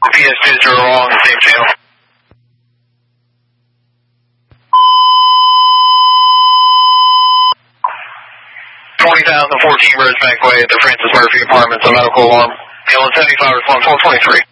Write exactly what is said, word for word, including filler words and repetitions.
P S two zero on the same channel. twenty thousand fourteen Rosebank Way at the Francis Murphy Apartments, a medical alarm. L seventy-five response one twenty-three.